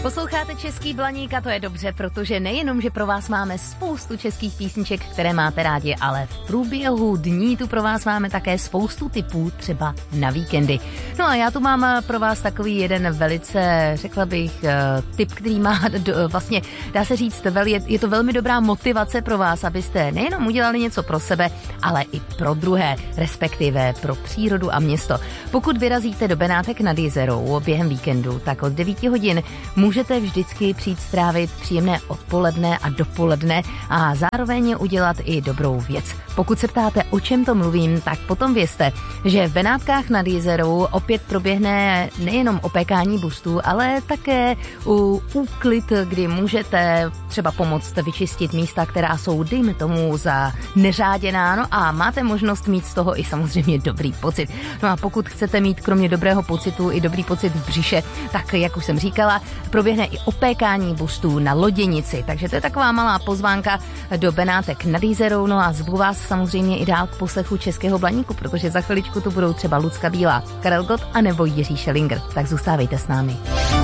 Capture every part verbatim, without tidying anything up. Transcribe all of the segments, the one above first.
Posloucháte Český Blaník a to je dobře, protože nejenom, že pro vás máme spoustu českých písniček, které máte rádi, ale v průběhu dní tu pro vás máme také spoustu tipů, třeba na víkendy. No a já tu mám pro vás takový jeden velice, řekla bych, tip, který má vlastně, dá se říct, je to velmi dobrá motivace pro vás, abyste nejenom udělali něco pro sebe, ale i pro druhé, respektive pro přírodu a město. Pokud vyrazíte do Benátek nad Jizerou během víkendu, tak od devíti hodin můžete vždycky přijít strávit příjemné odpoledne a dopoledne a zároveň udělat i dobrou věc. Pokud se ptáte, o čem to mluvím, tak potom vězte, že v Benátkách nad Jizerou opět proběhne nejenom opékání buřtů, ale také úklid, kdy můžete třeba pomoct vyčistit místa, která jsou, dejme tomu, za neřáděná, no a máte možnost mít z toho i samozřejmě dobrý pocit. No a pokud chcete mít kromě dobrého pocitu i dobrý pocit v břiše, tak jak už jsem říkala, proběhne i opékání buřtů na Loděnici, takže to je taková malá pozvánka do Benátek nad Jizerou, no a zvu vás samozřejmě i dál k poslechu Českého Blaníku, protože za chviličku tu budou třeba Lucka Bílá, Karel Gott a nebo Jiří Schellinger, tak zůstávejte s námi.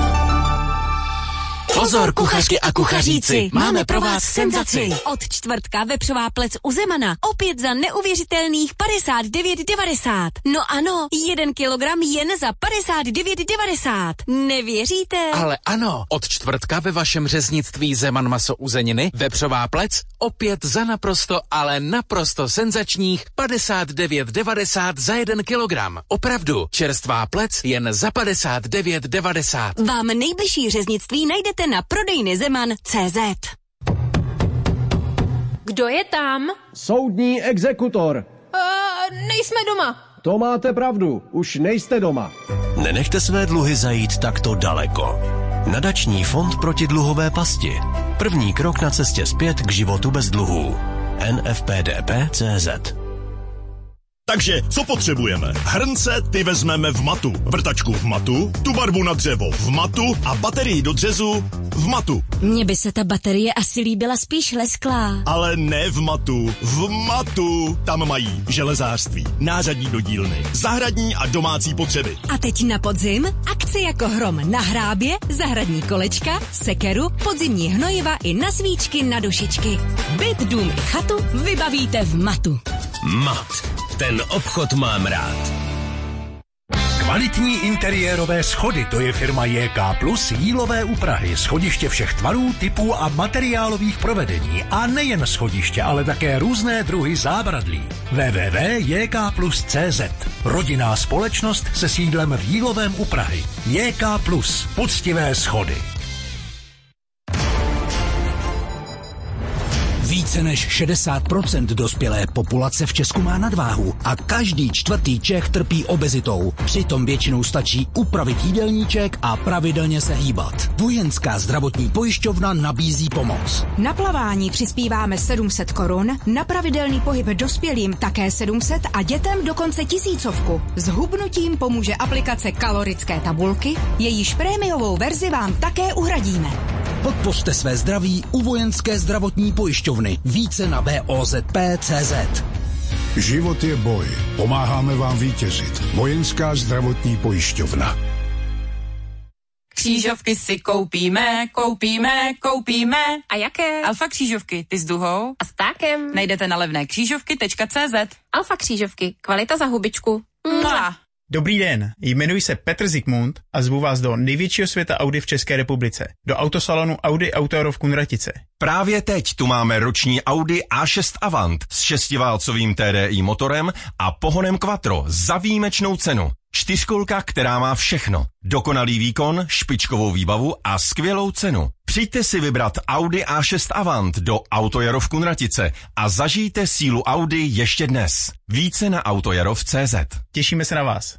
Pozor, kuchařky a kuchaříci, máme pro vás senzaci. Od čtvrtka vepřová plec u Zemana. Opět za neuvěřitelných padesát devět devadesát. No ano, jeden kilogram jen za padesát devět devadesát. Nevěříte? Ale ano, od čtvrtka ve vašem řeznictví Zeman maso uzeniny vepřová plec opět za naprosto, ale naprosto senzačních padesát devět devadesát za jeden kilogram. Opravdu, čerstvá plec jen za padesát devět devadesát. Vám nejbližší řeznictví najdete na prodejny Zeman tečka cé zet. Kdo je tam? Soudní exekutor. Uh, nejsme doma. To máte pravdu, už nejste doma. Nenechte své dluhy zajít takto daleko. Nadační fond proti dluhové pasti. První krok na cestě zpět k životu bez dluhů. en ef pé dé pé tečka cé zet. Takže, co potřebujeme? Hrnce ty vezmeme v matu, vrtačku v matu, tu barvu na dřevo v matu a baterii do dřezu v matu. Mně by se ta baterie asi líbila spíš lesklá. Ale ne v matu, v matu. Tam mají železářství, nářadí do dílny, zahradní a domácí potřeby. A teď na podzim akce jako hrom na hrábě, zahradní kolečka, sekeru, podzimní hnojiva i na svíčky na dušičky. Byt, dům i chatu vybavíte v matu. Mat. Ten obchod mám rád. Kvalitní interiérové schody, to je firma J K Plus Jílové u Prahy. Schodiště všech tvarů, typů a materiálových provedení. A nejen schodiště, ale také různé druhy zábradlí. w w w tečka j k plus tečka cé zet. Rodinná společnost se sídlem v Jílovém u Prahy. J K Plus. Poctivé schody. Více než šedesát procent dospělé populace v Česku má nadváhu a každý čtvrtý Čech trpí obezitou. Přitom většinou stačí upravit jídelníček a pravidelně se hýbat. Vojenská zdravotní pojišťovna nabízí pomoc. Na plavání přispíváme sedm set korun, na pravidelný pohyb dospělým také sedm set a dětem dokonce tisícovku. S hubnutím pomůže aplikace kalorické tabulky, jejíž prémiovou verzi vám také uhradíme. Podpořte své zdraví u Vojenské zdravotní pojišťovny. Více na v o z p tečka cé zet. Život je boj. Pomáháme vám vítězit. Vojenská zdravotní pojišťovna. Křížovky si koupíme, koupíme, koupíme. A jaké? Alfa křížovky, ty s duhou. A s ptákem. Najdete na levné křížovky tečka cé zet. Alfa křížovky, kvalita za hubičku. Mua. Dobrý den, jmenuji se Petr Zikmund a zvu vás do největšího světa Audi v České republice, do autosalonu Audi Auto v Kunratice. Právě teď tu máme roční Audi A šest Avant s šestiválcovým T D I motorem a pohonem Quattro za výjimečnou cenu. Čtyřkolka, která má všechno. Dokonalý výkon, špičkovou výbavu a skvělou cenu. Přijďte si vybrat Audi A šest Avant do Autojaro v Kunratice a zažijte sílu Audi ještě dnes. Více na autojarov tečka cé zet. Těšíme se na vás.